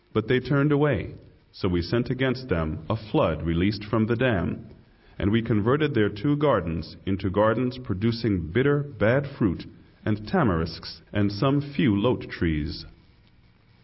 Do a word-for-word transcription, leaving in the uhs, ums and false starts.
But they turned away. So we sent against them a flood released from the dam, and we converted their two gardens into gardens producing bitter, bad fruit, and tamarisks, and some few lote trees.